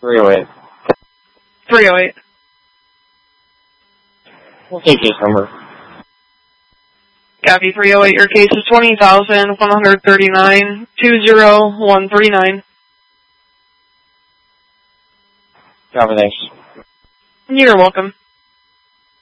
308. 308. We'll take case number. Copy 308. Your case is 20,139, 20139. Copy, thanks. You're welcome.